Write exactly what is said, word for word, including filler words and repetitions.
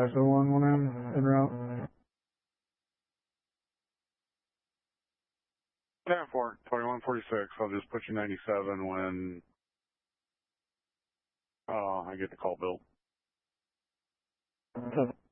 S O one one M en route. ten four, twenty-one forty-six. I'll just put you ninety-seven when uh, I get the call built.